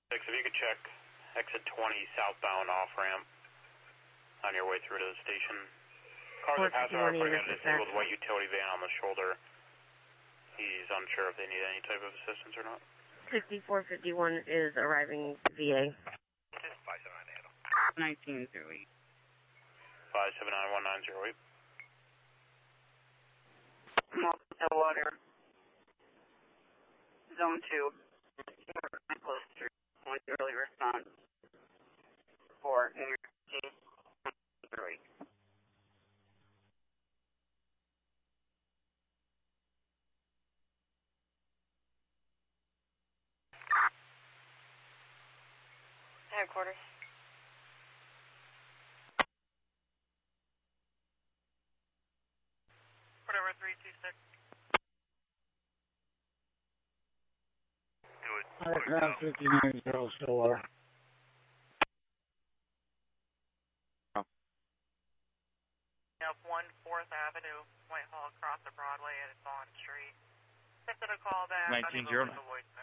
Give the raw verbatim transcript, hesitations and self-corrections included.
Six, if you could check exit twenty southbound off ramp on your way through to the station. Cars are passing over, putting a disabled white utility van on the shoulder. He's unsure if they need any type of assistance or not. sixty-four fifty-one is arriving V A. five seven nine nineteen zero eight. five seven nine one nine zero eight. Multiple water. Zone two. Close to one early response. For New York City. zero eight. Headquarters. Whatever, three two six. Do it. Aircraft fifty-nine zero Solar. Up one fourth Avenue, Whitehall, across the Broadway at Bond Street. Sent a call back. nineteen zero. Unable to voicemail.